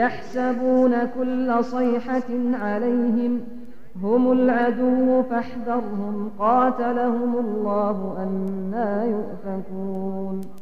يحسبون كل صيحة عليهم هم العدو فاحذرهم قاتلهم الله أنى يؤفكون.